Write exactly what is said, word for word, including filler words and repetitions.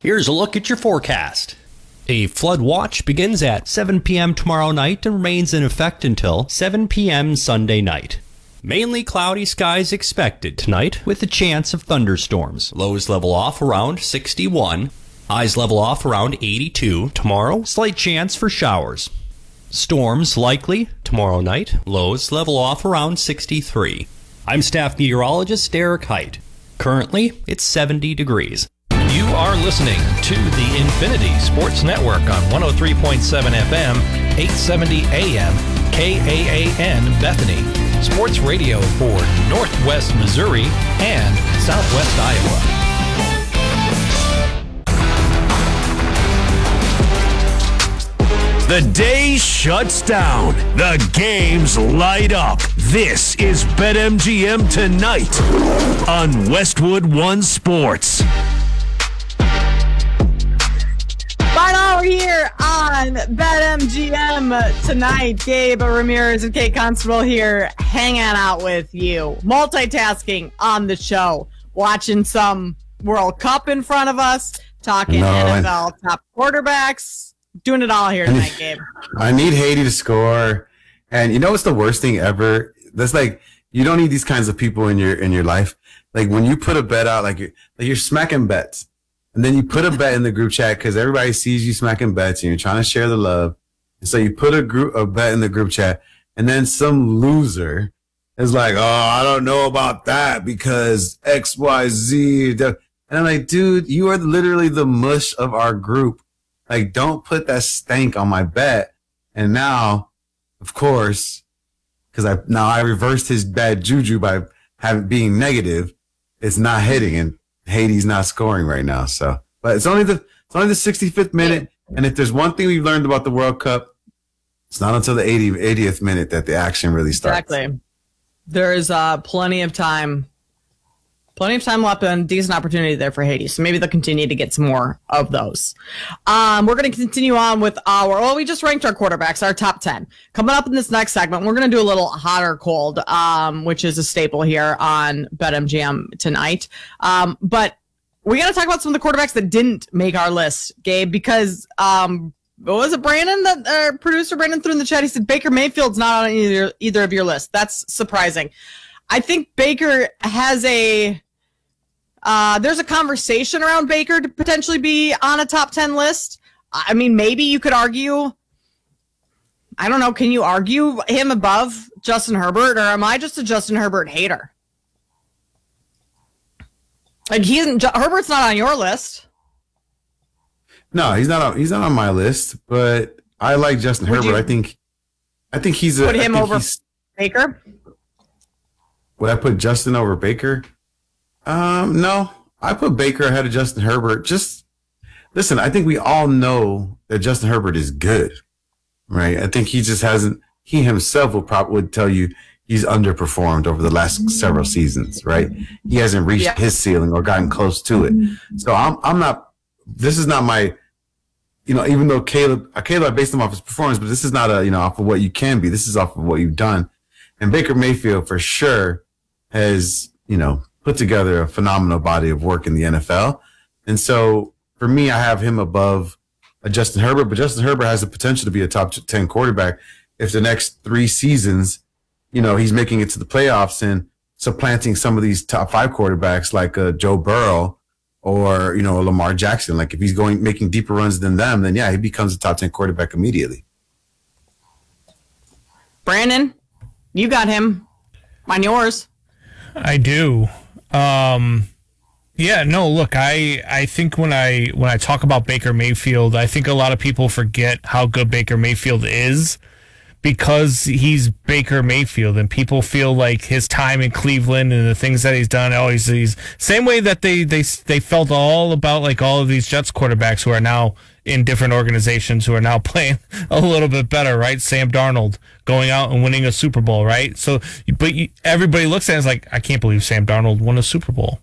Here's a look at your forecast. A flood watch begins at seven p.m. tomorrow night and remains in effect until seven p.m. Sunday night. Mainly cloudy skies expected tonight with a chance of thunderstorms. Lows level off around sixty-one. Highs level off around eighty-two. Tomorrow, slight chance for showers. Storms likely tomorrow night. Lows level off around sixty-three. I'm staff meteorologist Derek Height. Currently, it's seventy degrees. You are listening to the Infinity Sports Network on one oh three point seven F M, eight seventy A M, K A A N Bethany. Sports radio for Northwest Missouri and Southwest Iowa. The day shuts down. The games light up. This is BetMGM Tonight on Westwood One Sports. Final hour here on BetMGM Tonight. Gabe Ramirez and Kate Constable here hanging out with you. Multitasking on the show. Watching some World Cup in front of us. Talking no, N F L top quarterbacks. Doing it all here tonight, Gabe. I need Haiti to score. And you know what's the worst thing ever? That's like, you don't need these kinds of people in your in your life. Like when you put a bet out, like you're, like you're smacking bets. And then you put a bet in the group chat because everybody sees you smacking bets and you're trying to share the love. And so you put a group a bet in the group chat, and then some loser is like, oh, I don't know about that because X, Y, Z. And I'm like, dude, you are literally the mush of our group. Like, don't put that stank on my bet. And now, of course, because I now I reversed his bad juju by having being negative, it's not hitting, and Haiti's not scoring right now. So, but it's only the it's only the sixty-fifth minute, and if there's one thing we've learned about the World Cup, it's not until the eightieth minute that the action really starts. Exactly. There is uh, plenty of time. Plenty of time left and decent opportunity there for Haiti. So maybe they'll continue to get some more of those. Um, we're going to continue on with our, well, we just ranked our quarterbacks, our top ten. Coming up in this next segment, we're going to do a little hot or cold, um, which is a staple here on BetMGM Tonight. Um, but we got to talk about some of the quarterbacks that didn't make our list, Gabe, because, um, what was it, Brandon, that uh, producer Brandon threw in the chat? He said Baker Mayfield's not on either, either of your lists. That's surprising. I think Baker has a, Uh, there's a conversation around Baker to potentially be on a top ten list. I mean, maybe you could argue, I don't know, can you argue him above Justin Herbert, or am I just a Justin Herbert hater? Like, he isn't, Herbert's not on your list. No, he's not on, he's not on my list, but I like Justin Would Herbert. You I think, I think he's a, put him over he's, Baker? Would I put Justin over Baker? Um, no, I put Baker ahead of Justin Herbert. Just listen, I think we all know that Justin Herbert is good, right? I think he just hasn't, he himself will probably would tell you he's underperformed over the last several seasons, right? He hasn't reached yeah. his ceiling or gotten close to it. So I'm, I'm not, this is not my, you know, even though Caleb, Caleb, I based him off his performance, but this is not a, you know, off of what you can be. This is off of what you've done. And Baker Mayfield for sure has, you know, put together a phenomenal body of work in the N F L. And so for me, I have him above uh, Justin Herbert, but Justin Herbert has the potential to be a top ten quarterback if the next three seasons, you know, he's making it to the playoffs and supplanting some of these top five quarterbacks like uh, Joe Burrow or, you know, Lamar Jackson. Like if he's going, making deeper runs than them, then yeah, he becomes a top ten quarterback immediately. Brandon, you got him on yours. I do. Um, yeah, no, look, I, I think when I when I talk about Baker Mayfield, I think a lot of people forget how good Baker Mayfield is because he's Baker Mayfield, and people feel like his time in Cleveland and the things that he's done, oh, he's, he's same way that they, they, they felt all about like all of these Jets quarterbacks who are now in different organizations who are now playing a little bit better, right? Sam Darnold going out and winning a Super Bowl, right? So, but you, everybody looks at it as like, I can't believe Sam Darnold won a Super Bowl.